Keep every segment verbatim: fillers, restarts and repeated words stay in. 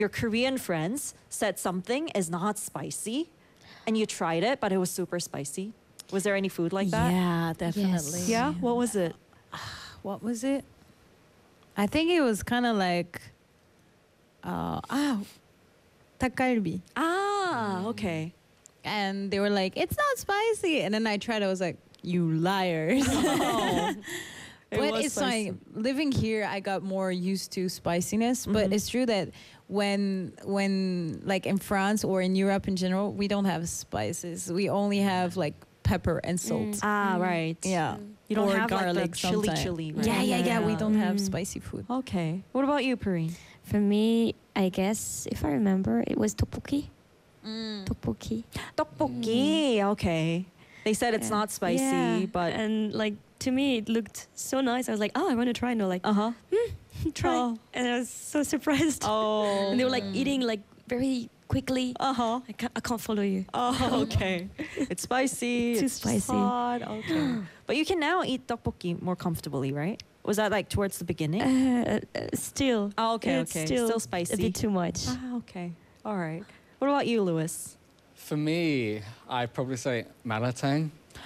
your Korean friends said something is not spicy and you tried it, but it was super spicy? Was there any food like that? Yeah, definitely. Yes. Yeah? What was it? What was it? I think it was kind of like, uh, ah, 닭갈비. Ah, okay. And they were like, it's not spicy. And then I tried, I was like, you liars. Oh. It But was it's spicy. like living here, I got more used to spiciness. But Mhm. it's true that when, when like in France or in Europe in general, we don't have spices. We only have like pepper and salt. Ah, right. Yeah. You don't Or have garlic like the chili sometimes. chili, right? Yeah, yeah, yeah. We don't have Mm. spicy food. Okay. What about you, Pareen? For me, I guess if I remember, it was tteokbokki. Tteokbokki. Tteokbokki. Okay. They said it's Yeah. not spicy, Yeah. but and like to me, it looked so nice. I was like, oh, I want to try. And they're like, uh huh. try. Oh. And I was so surprised. Oh. And they were like eating like very quickly. Uh huh. I can't, I can't follow you. Oh, okay. It's spicy. Too it's spicy. hot. Okay. But you can now eat tteokbokki more comfortably, right? Was that like towards the beginning? Uh, uh, still. Oh, okay, it's okay. Still, Still spicy. A bit too much. Ah, okay. All right. What about you, Lewis? For me, I'd probably say malatang.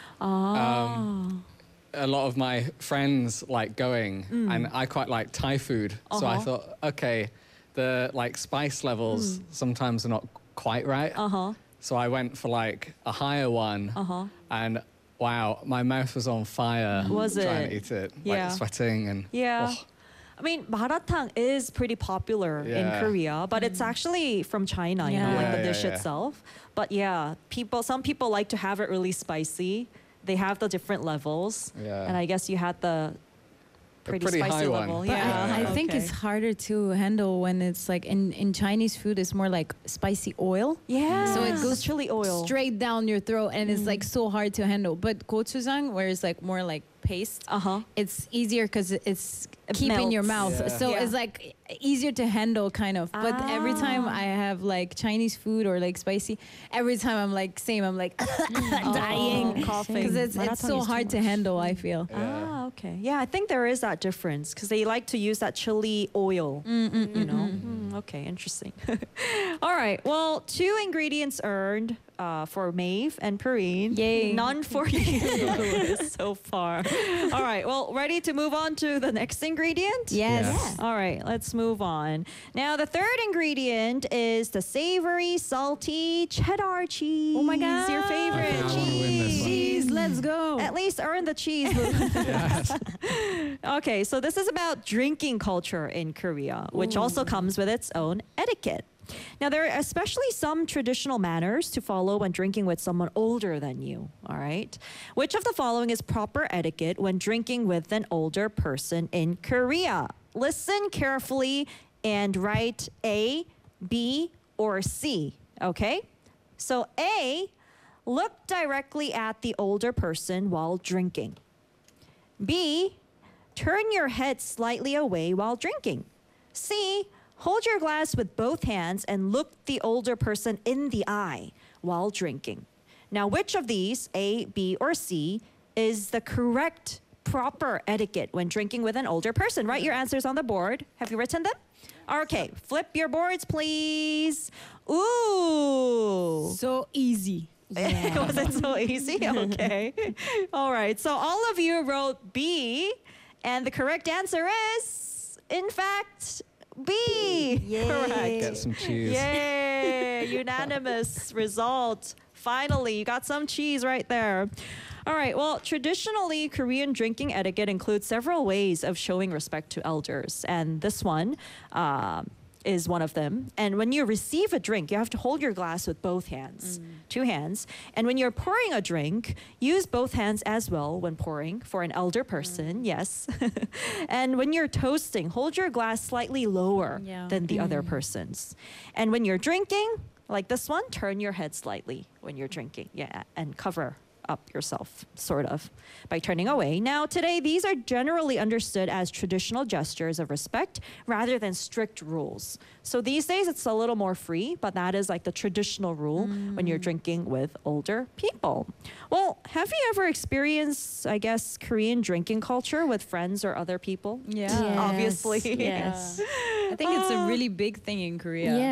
Ah. A lot of my friends like going, and I quite like Thai food. So I Uh-huh. thought, okay, the like spice levels sometimes are not quite right. Uh huh. So I went for like a higher one, Uh huh. and wow, my mouth was on fire. Was trying it? to eat it, Yeah. like sweating and Yeah. oh. I mean, maratang is pretty popular in Yeah. Korea, but it's actually from China, you know, Yeah. like the Yeah, yeah, dish yeah. itself. But yeah, people, some people like to have it really spicy. They have the different levels, Yeah. and I guess you had the pretty, pretty spicy high one. level. But But Yeah, I, I think okay. it's harder to handle when it's like in, in Chinese food, it's more like spicy oil. Yeah, So it goes chili oil Straight down your throat, and it's like so hard to handle. But gochujang, where it's like more like paste, Uh huh. it's easier because it's It keeping your melts. mouth. Yeah. So Yeah. it's like easier to handle, kind of. But every time Ah. I have like Chinese food or like spicy, every time I'm like same. I'm like dying Oh, coughing. because it's it's Maratang so is too hard to much. handle. I feel. Ah, okay. Yeah, I think there is that difference because they like to use that chili oil. You know. Mm, okay, interesting. All right. Well, two ingredients earned uh, for Maeve and Pareen. Yay. None for you Lewis, so far. All right. Well, ready to move on to the next ingredient? Yes. Yes. All right, let's move on. Now, the third ingredient is the savory, salty cheddar cheese. Oh my God. Your favorite Okay, I wanna win this one. Cheese. Let's go. At least earn the cheese. Okay, so this is about drinking culture in Korea, which also comes with its own etiquette. Now, there are especially some traditional manners to follow when drinking with someone older than you, all right? Which of the following is proper etiquette when drinking with an older person in Korea? Listen carefully and write A, B, or C, okay? So A, look directly at the older person while drinking. B, turn your head slightly away while drinking. C, hold your glass with both hands and look the older person in the eye while drinking. Now, which of these, A, B, or C, is the correct proper etiquette when drinking with an older person? Write your answers on the board. Have you written them? Okay, flip your boards, please. Ooh. So easy. Was it so easy? Okay. All right. So all of you wrote B, and the correct answer is, in fact, B. Correct. Get some cheese. Yay! Unanimous result. Finally, you got some cheese right there. All right. Well, traditionally, Korean drinking etiquette includes several ways of showing respect to elders, and this one um, is one of them. And when you receive a drink, you have to hold your glass with both hands, two hands. And when you're pouring a drink, use both hands as well when pouring for an elder person. Yes. And when you're toasting, hold your glass slightly lower Yeah. than the other person's. And when you're drinking, like this one, turn your head slightly when you're drinking. Yeah, and cover up yourself, sort of, by turning away. Now, today, these are generally understood as traditional gestures of respect rather than strict rules. So these days, it's a little more free, but that is like the traditional rule when you're drinking with older people. Well, have you ever experienced, I guess, Korean drinking culture with friends or other people? Yeah. Yes, Obviously. Yes. I think it's a really big thing in Korea. Yeah.